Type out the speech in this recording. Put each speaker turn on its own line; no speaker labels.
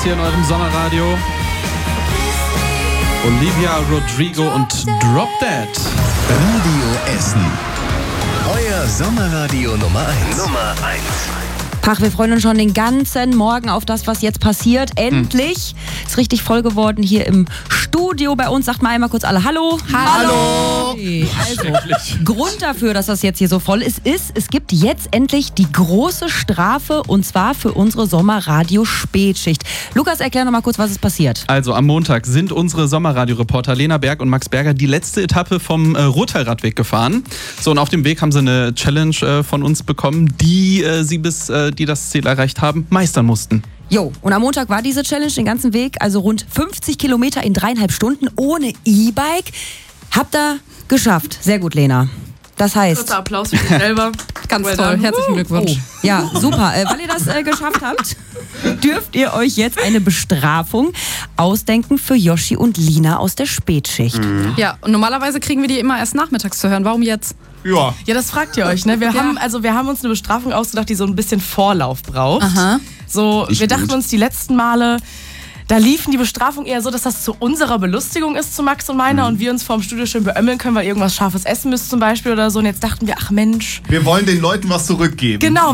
Hier in eurem Sommerradio. Olivia Rodrigo und Drop Dead.
Radio Essen. Euer Sommerradio Nummer 1. Nummer 1.
Pach, wir freuen uns schon den ganzen Morgen auf das, was jetzt passiert. Endlich ist richtig voll geworden hier im Studio bei uns. Sagt mal einmal kurz alle Hallo.
Hallo.
Also, Grund dafür, dass das jetzt hier so voll ist, es gibt jetzt endlich die große Strafe und zwar für unsere Sommerradio-Spätschicht. Lukas, erklär noch mal kurz, was ist passiert.
Also am Montag sind unsere Sommerradio-Reporter Lena Berg und Max Berger die letzte Etappe vom Ruhrtalradweg gefahren. So, und auf dem Weg haben sie eine Challenge von uns bekommen, die sie bis die das Ziel erreicht haben, meistern mussten.
Jo, und am Montag war diese Challenge den ganzen Weg, also rund 50 Kilometer in 3,5 Stunden ohne E-Bike. Habt ihr geschafft. Sehr gut, Lena. Das heißt...
Kurzer Applaus für dich selber.
Ganz toll. Herzlichen Glückwunsch.
Oh, ja, super. Weil ihr das geschafft habt, dürft ihr euch jetzt eine Bestrafung ausdenken für Yoshi und Lina aus der Spätschicht.
Ja, und normalerweise kriegen wir die immer erst nachmittags zu hören. Warum jetzt?
Ja, das fragt ihr euch, ne? Wir haben uns eine Bestrafung ausgedacht, die so ein bisschen Vorlauf braucht.
Aha.
So, wir dachten uns die letzten Male, da liefen die Bestrafungen eher so, dass das zu unserer Belustigung ist, zu Max und meiner, und wir uns vorm Studio schön beömmeln können, weil irgendwas Scharfes essen müsst zum Beispiel oder so. Und jetzt dachten wir, ach Mensch.
Wir wollen den Leuten was zurückgeben.
Genau.